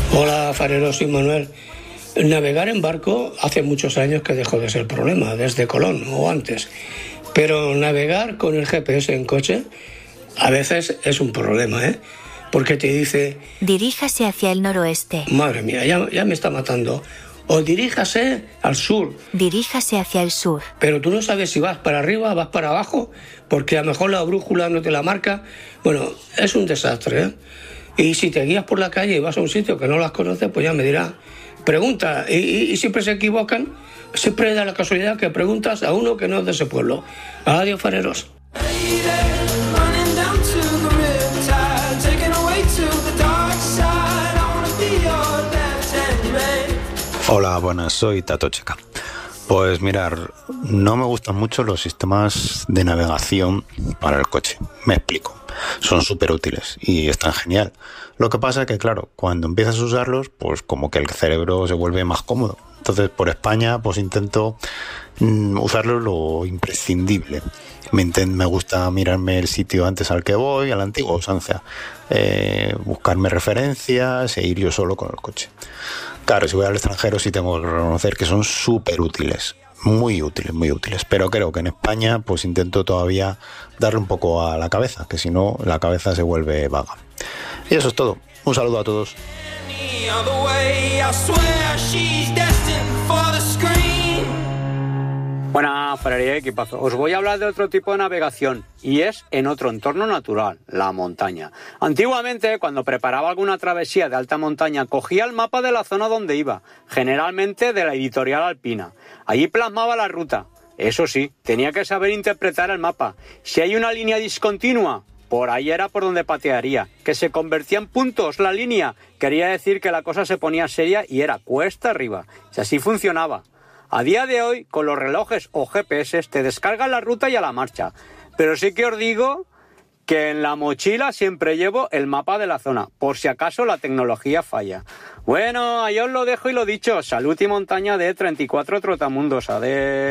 Hola, Farero, soy Manuel. Navegar en barco hace muchos años que dejó de ser problema, desde Colón o antes. Pero navegar con el GPS en coche a veces es un problema, ¿eh? Porque te dice... Diríjase hacia el noroeste. Madre mía, ya me está matando. O diríjase al sur. Diríjase hacia el sur. Pero tú no sabes si vas para arriba, vas para abajo, porque a lo mejor la brújula no te la marca. Bueno, es un desastre, ¿eh? Y si te guías por la calle y vas a un sitio que no las conoces, pues ya me dirás. Pregunta, y siempre se equivocan. Siempre da la casualidad que preguntas a uno que no es de ese pueblo. Adiós, fareros. Hola, buenas, soy Tato Checa. Pues mirar, no me gustan mucho los sistemas de navegación para el coche. Me explico. Son súper útiles y están genial. Lo que pasa es que, claro, cuando empiezas a usarlos, pues como que el cerebro se vuelve más cómodo. Entonces, por España, pues intento usarlo lo imprescindible. Me gusta mirarme el sitio antes al que voy, a la antigua usanza. Buscarme referencias e ir yo solo con el coche. Claro, si voy al extranjero sí tengo que reconocer que son súper útiles. Muy útiles, muy útiles. Pero creo que en España pues intento todavía darle un poco a la cabeza, que si no la cabeza se vuelve vaga. Y eso es todo. Un saludo a todos. Buenas, Ferrería y equipazo. Os voy a hablar de otro tipo de navegación y es en otro entorno natural, la montaña. Antiguamente, cuando preparaba alguna travesía de alta montaña, cogía el mapa de la zona donde iba, generalmente de la editorial Alpina. Allí plasmaba la ruta. Eso sí, tenía que saber interpretar el mapa. Si hay una línea discontinua, por ahí era por donde patearía. Que se convertía en puntos la línea, quería decir que la cosa se ponía seria y era cuesta arriba. Si así funcionaba. A día de hoy, con los relojes o GPS, te descargan la ruta y a la marcha. Pero sí que os digo que en la mochila siempre llevo el mapa de la zona, por si acaso la tecnología falla. Bueno, ahí os lo dejo y lo dicho. Salud y montaña de 34 trotamundos. Adeu.